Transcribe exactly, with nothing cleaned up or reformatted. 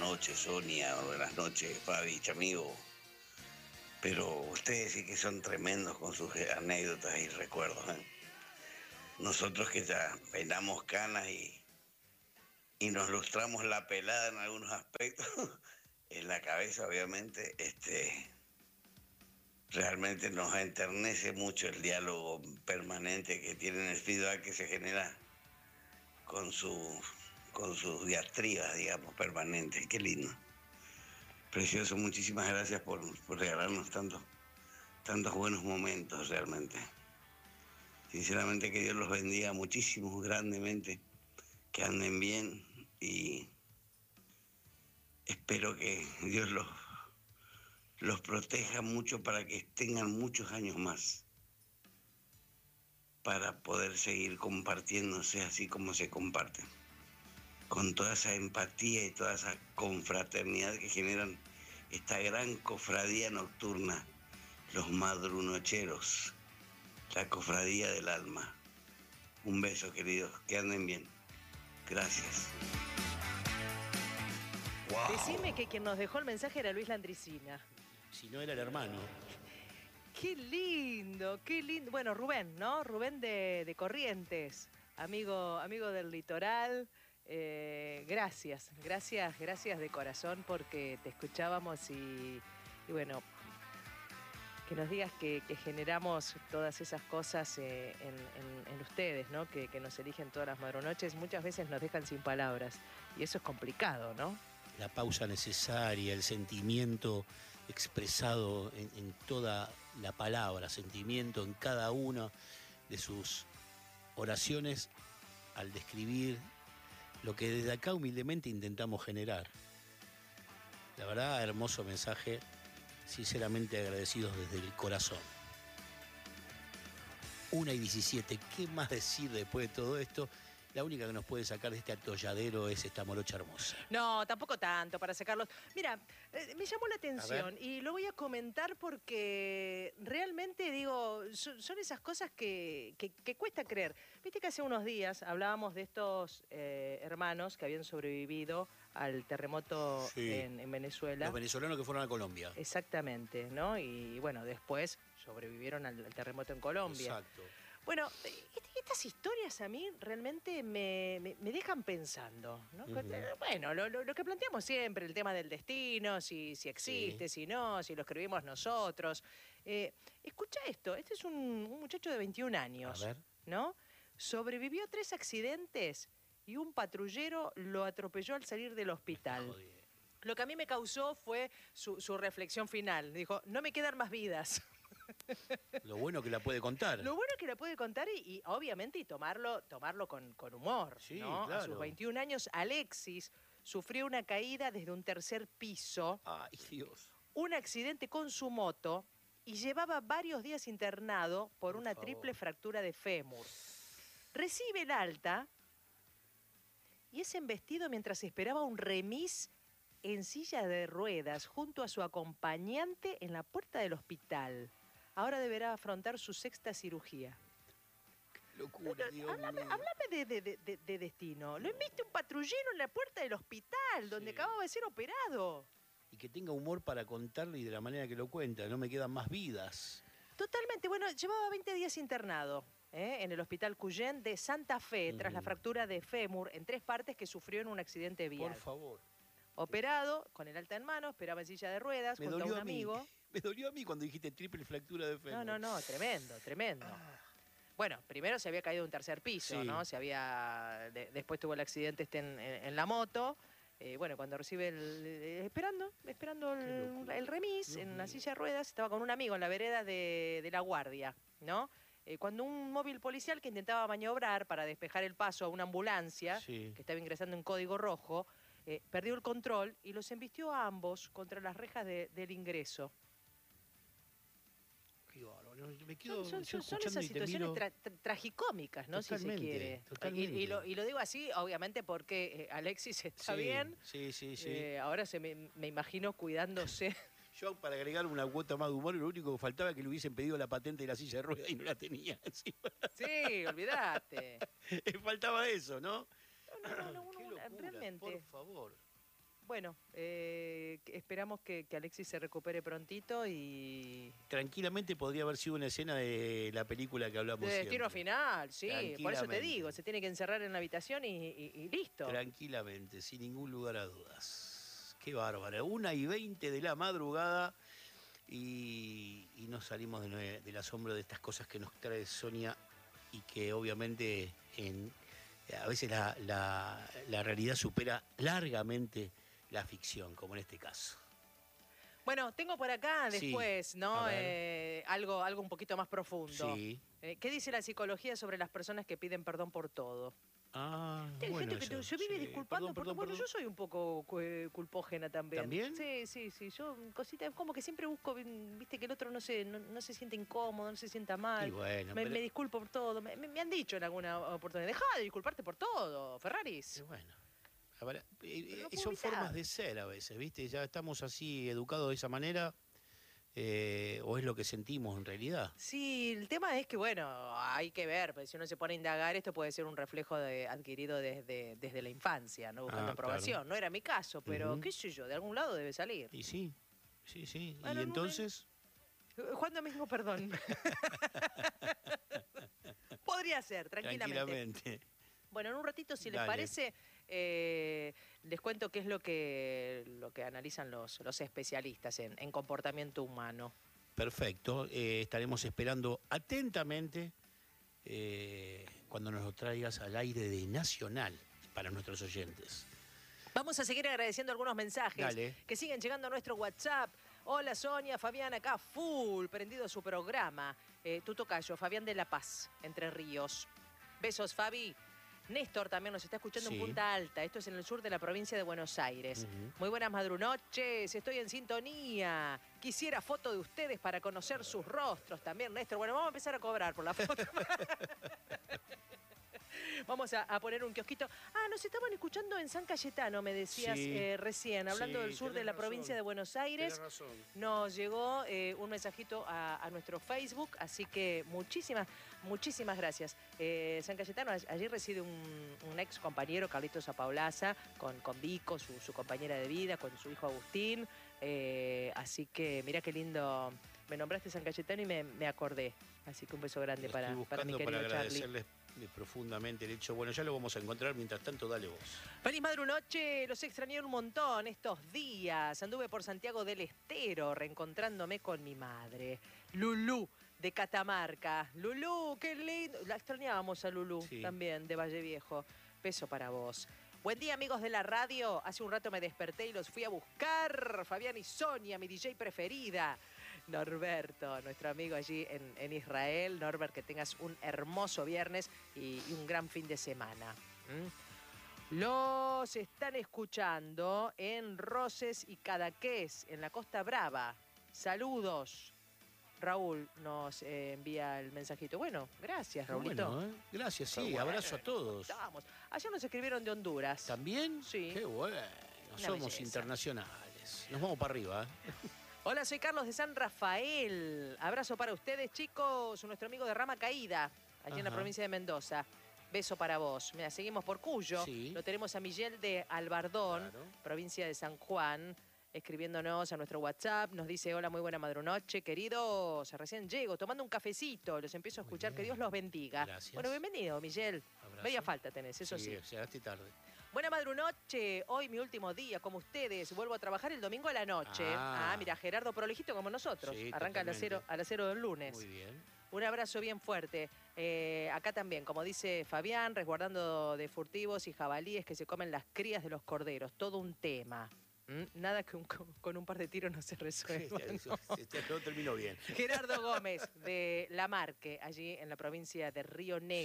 noches, Sonia, buenas noches, Fabi, Chamigo. Pero ustedes sí que son tremendos con sus anécdotas y recuerdos, ¿eh? Nosotros que ya peinamos canas y, y nos lustramos la pelada en algunos aspectos, en la cabeza obviamente, este, realmente nos enternece mucho el diálogo permanente que tienen, el feedback que se genera con sus con sus diatribas, digamos, permanentes. Qué lindo. Precioso, muchísimas gracias por, por regalarnos tantos, tantos buenos momentos realmente. Sinceramente que Dios los bendiga muchísimo, grandemente, que anden bien y espero que Dios los, los proteja mucho para que tengan muchos años más, para poder seguir compartiéndose así como se comparten, con toda esa empatía y toda esa confraternidad que generan esta gran cofradía nocturna, los madrunocheros, la cofradía del alma. Un beso, queridos, que anden bien. Gracias. Wow. Decime que quien nos dejó el mensaje era Luis Landricina. Si no era el hermano. Qué lindo, qué lindo. Bueno, Rubén, ¿no? Rubén de, de Corrientes, amigo, amigo del litoral. Eh, gracias, gracias, gracias de corazón porque te escuchábamos y, y bueno, que nos digas que, que generamos todas esas cosas eh, en, en, en ustedes, ¿no? Que, que nos eligen todas las madrunoches, muchas veces nos dejan sin palabras y eso es complicado, ¿no? La pausa necesaria, el sentimiento expresado en, en toda la palabra, sentimiento en cada una de sus oraciones al describir lo que desde acá humildemente intentamos generar. La verdad, hermoso mensaje, sinceramente agradecidos desde el corazón. una y diecisiete, ¿qué más decir después de todo esto? La única que nos puede sacar de este atolladero es esta morocha hermosa. No, tampoco tanto para sacarlos. Mira, eh, me llamó la atención y lo voy a comentar porque realmente, digo, son, son esas cosas que, que, que cuesta creer. Viste que hace unos días hablábamos de estos eh, hermanos que habían sobrevivido al terremoto sí. en, en Venezuela. Los venezolanos que fueron a Colombia. Exactamente, ¿no? Y bueno, después sobrevivieron al, al terremoto en Colombia. Exacto. Bueno, estas historias a mí realmente me, me, me dejan pensando, ¿no? Uh-huh. Bueno, lo, lo, lo que planteamos siempre, el tema del destino, si, si existe, sí. si no, si lo escribimos nosotros. Eh, escucha esto, este es un, un muchacho de veintiún años, a ver. ¿no? Sobrevivió a tres accidentes y un patrullero lo atropelló al salir del hospital. Joder. Lo que a mí me causó fue su, su reflexión final. Dijo, no me quedan más vidas. Lo bueno que la puede contar. Lo bueno que la puede contar y, y obviamente y tomarlo, tomarlo con, con humor, sí, ¿no? Claro. A sus veintiún años, Alexis sufrió una caída desde un tercer piso. Ay, Dios. Un accidente con su moto y llevaba varios días internado por, por una favor. triple fractura de fémur. Recibe el alta y es embestido mientras esperaba un remis en silla de ruedas junto a su acompañante en la puerta del hospital. Ahora deberá afrontar su sexta cirugía. Qué locura, Dios háblame, mío. háblame de, de, de, de destino. No. Lo enviste un patrullero en la puerta del hospital, donde sí. acababa de ser operado. Y que tenga humor para contarlo y de la manera que lo cuenta. No me quedan más vidas. Totalmente. Bueno, llevaba veinte días internado ¿eh? en el hospital Cuyén de Santa Fe, mm. tras la fractura de fémur en tres partes que sufrió en un accidente vial. Por favor. Operado, con el alta en mano, esperaba en silla de ruedas, me junto a un a amigo. Me dolió a mí cuando dijiste triple fractura de fémur. No, no, no, tremendo, tremendo. Ah. Bueno, primero se había caído de un tercer piso, sí. ¿no? Se había, de, después tuvo el accidente este en, en, en la moto. Eh, bueno, cuando recibe el... Eh, esperando, esperando el, el remis Dios en la silla de ruedas, estaba con un amigo en la vereda de, de La Guardia, ¿no? Eh, cuando un móvil policial que intentaba maniobrar para despejar el paso a una ambulancia, sí. que estaba ingresando en código rojo, eh, perdió el control y los embistió a ambos contra las rejas de, del ingreso. Qué bárbaro. Me quedo son, son, son esas situaciones tra tra tragicómicas, ¿no? Totalmente, si se quiere. Totalmente. Y, y, lo, y lo digo así, obviamente, porque eh, Alexis está sí, bien. Sí, sí, sí. Eh, ahora se me, me imagino cuidándose. Yo, para agregar una cuota más de humor, lo único que faltaba es que le hubiesen pedido la patente de la silla de ruedas y no la tenía. Sí, sí olvidate. Faltaba eso, ¿no? No, no, no, no, Qué no locura, realmente. por favor. bueno, eh, esperamos que, que Alexis se recupere prontito y... Tranquilamente podría haber sido una escena de la película que hablamos De Destino siempre. Final, sí, por eso te Tranquilamente. digo, se tiene que encerrar en la habitación y, y- y listo. Tranquilamente, sin ningún lugar a dudas. Qué bárbaro. Una y veinte de la madrugada y, y nos salimos de nue- del asombro de estas cosas que nos trae Sonia y que obviamente en, a veces la, la- la realidad supera largamente la ficción, como en este caso. Bueno, tengo por acá Sí, después, ¿no? a ver. Eh, algo, algo un poquito más profundo. Sí. Eh, ¿Qué dice la psicología sobre las personas que piden perdón por todo? Ah, Hay bueno, gente que eso, se vive sí. disculpando Perdón, por todo. perdón, Bueno, perdón. yo soy un poco cu- culpógena también. ¿También? Sí, sí, sí. Yo, cositas, como que siempre busco, mm, viste, que el otro no se, no, no se siente incómodo, no se sienta mal. Y bueno, me, pero- me disculpo por todo. Me, me- me han dicho en alguna oportunidad, dejá de disculparte por todo, Ferraris. Y bueno, habrá- eh, Pero no eh, puedo son evitar. formas de ser a veces, ¿viste? Ya estamos así educados de esa manera, eh, o es lo que sentimos en realidad. Sí, el tema es que, bueno, hay que ver, porque si uno se pone a indagar, esto puede ser un reflejo de, adquirido desde, desde la infancia, ¿no? Buscando Ah, aprobación. claro. No era mi caso, pero Ujú. qué sé yo, de algún lado debe salir. Y sí, sí, sí. Bueno, y no, entonces, Juan mismo, perdón. Podría ser, tranquilamente. tranquilamente. Bueno, en un ratito, si les Dale. parece, eh, les cuento qué es lo que, lo que analizan los, los especialistas en, en comportamiento humano. Perfecto. eh, estaremos esperando atentamente eh, cuando nos lo traigas al aire de Nacional para nuestros oyentes. Vamos a seguir agradeciendo algunos mensajes Dale. que siguen llegando a nuestro WhatsApp. Hola Sonia, Fabián acá, full, prendido a su programa. Eh, tu tocayo, Fabián de La Paz, Entre Ríos. Besos, Fabi. Néstor también nos está escuchando Sí. en Punta Alta. Esto es en el sur de la provincia de Buenos Aires. Ujú. Muy buenas madrunoches, estoy en sintonía. Quisiera foto de ustedes para conocer sus rostros también, Néstor. Bueno, vamos a empezar a cobrar por la foto. Vamos a, a poner un kiosquito. Ah, nos estaban escuchando en San Cayetano, me decías Sí. eh, recién, hablando Sí, del sur de tenés la razón. provincia de Buenos Aires. Tenés razón. Nos llegó eh, un mensajito a, a nuestro Facebook, así que muchísimas, muchísimas gracias. Eh, San Cayetano, all- allí reside un, un ex compañero, Carlitos Apaulaza, con, con Vico, su, su compañera de vida, con su hijo Agustín. Eh, así que mirá qué lindo, me nombraste San Cayetano y me, me acordé. Así que un beso grande Lo para, estoy para mi buscando querido para Charlie. agradecerles eh, profundamente el hecho. Bueno, ya lo vamos a encontrar. Mientras tanto, dale vos. Feliz madrunoche, los extrañé un montón estos días. Anduve por Santiago del Estero reencontrándome con mi madre, Lulú, de Catamarca. Lulú, qué lindo. La extrañábamos a Lulú Sí. también, de Valle Viejo. Beso para vos. Buen día, amigos de la radio. Hace un rato me desperté y los fui a buscar. Fabián y Sonia, mi D J preferida. Norberto, nuestro amigo allí en, en Israel. Norbert, que tengas un hermoso viernes y, y un gran fin de semana. ¿Mm? Los están escuchando en Roses y Cadaqués, en la Costa Brava. Saludos. Raúl nos eh, envía el mensajito. Bueno, gracias, Qué Raulito. bueno, ¿eh? Gracias, sí. Qué bueno. Abrazo a todos. Estamos. Ayer nos escribieron de Honduras. ¿También? Sí. Qué bueno. Una Somos belleza. internacionales. Nos vamos para arriba. ¿eh? Hola, soy Carlos de San Rafael. Abrazo para ustedes, chicos. Nuestro amigo de Rama Caída, allí en la Ajá. provincia de Mendoza. Beso para vos. Mira, seguimos por Cuyo. Sí. Lo tenemos a Miguel de Albardón, Claro. provincia de San Juan, escribiéndonos a nuestro WhatsApp. Nos dice, hola, muy buena madrunoche, queridos. Recién llego, tomando un cafecito. Los empiezo a Muy escuchar. Que bien. Dios los bendiga. Gracias. Bueno, bienvenido, Miguel. Abrazo. Media falta tenés, eso sí. Llegaste tarde. Buena madrunoche, hoy mi último día, como ustedes. Vuelvo a trabajar el domingo a la noche. Ah. Ah, mira, Gerardo Prolejito como nosotros. Sí, Arranca a las, totalmente. cero, a las cero del lunes. Muy bien. Un abrazo bien fuerte. Eh, acá también, como dice Fabián, resguardando de furtivos y jabalíes que se comen las crías de los corderos. Todo un tema. ¿Mm? Nada que un- con un par de tiros no se resuelva. Eso, este, todo terminó bien. Gerardo Gómez, de La Marque, allí en la provincia de Río Negro.